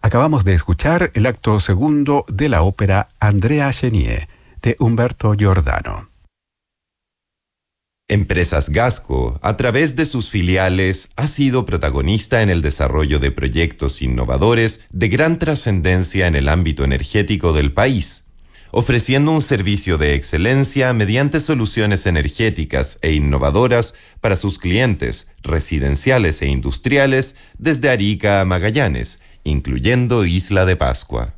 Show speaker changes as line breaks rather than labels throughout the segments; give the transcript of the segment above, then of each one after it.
Acabamos de escuchar el acto segundo de la ópera Andrea Chenier, de Humberto Giordano.
Empresas Gasco, a través de sus filiales, ha sido protagonista en el desarrollo de proyectos innovadores de gran trascendencia en el ámbito energético del país, ofreciendo un servicio de excelencia mediante soluciones energéticas e innovadoras para sus clientes residenciales e industriales desde Arica a Magallanes, incluyendo Isla de Pascua.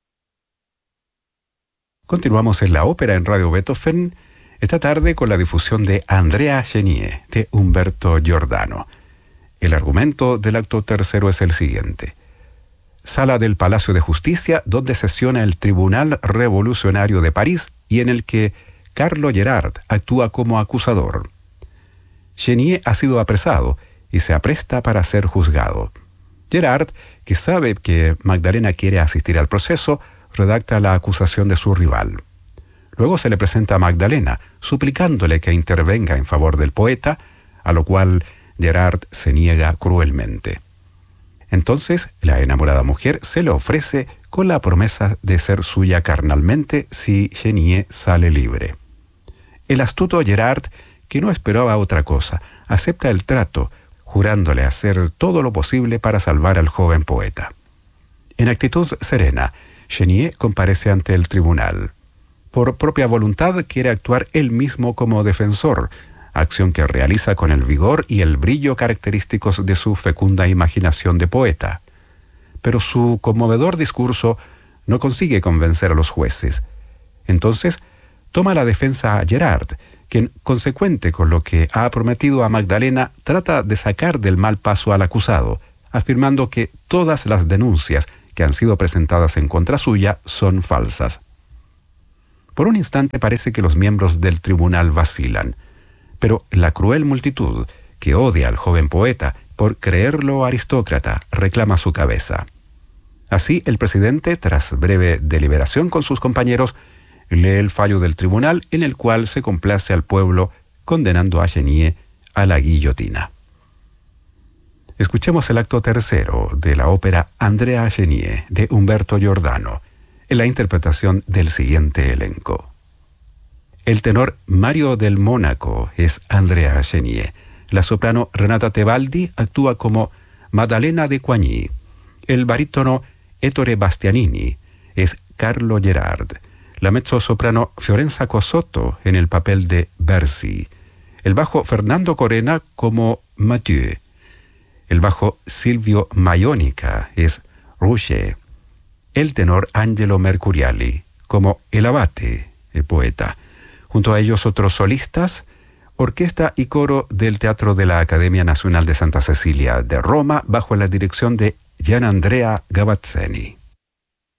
Continuamos en la ópera en Radio Beethoven, esta tarde con la difusión de Andrea Chenier, de Humberto Giordano. El argumento del acto tercero es el siguiente. Sala del Palacio de Justicia, donde sesiona el Tribunal Revolucionario de París y en el que Carlo Gerard actúa como acusador. Chenier ha sido apresado y se apresta para ser juzgado. Gerard, que sabe que Magdalena quiere asistir al proceso, redacta la acusación de su rival. Luego se le presenta a Magdalena, suplicándole que intervenga en favor del poeta, a lo cual Gerard se niega cruelmente. Entonces, la enamorada mujer se le ofrece con la promesa de ser suya carnalmente si Chenier sale libre. El astuto Gerard, que no esperaba otra cosa, acepta el trato, jurándole hacer todo lo posible para salvar al joven poeta. En actitud serena, Chenier comparece ante el tribunal. Por propia voluntad quiere actuar él mismo como defensor, acción que realiza con el vigor y el brillo característicos de su fecunda imaginación de poeta. Pero su conmovedor discurso no consigue convencer a los jueces. Entonces, toma la defensa a Gerard, quien, consecuente con lo que ha prometido a Magdalena, trata de sacar del mal paso al acusado, afirmando que todas las denuncias que han sido presentadas en contra suya son falsas. Por un instante parece que los miembros del tribunal vacilan, pero la cruel multitud, que odia al joven poeta por creerlo aristócrata, reclama su cabeza. Así, el presidente, tras breve deliberación con sus compañeros, lee el fallo del tribunal en el cual se complace al pueblo condenando a Chenier a la guillotina. Escuchemos el acto tercero de la ópera Andrea Chenier, de Humberto Giordano, en la interpretación del siguiente elenco. El tenor Mario del Mónaco es Andrea Chenier. La soprano Renata Tebaldi actúa como Maddalena de Coigny. El barítono Ettore Bastianini es Carlo Gerard. La mezzosoprano Fiorenza Cosotto en el papel de Bercy. El bajo Fernando Corena como Mathieu. El bajo Silvio Maionica es Rouget. El tenor Angelo Mercuriali como el abate, el poeta. Junto a ellos otros solistas, orquesta y coro del Teatro de la Academia Nacional de Santa Cecilia de Roma bajo la dirección de Gianandrea Gavazzeni.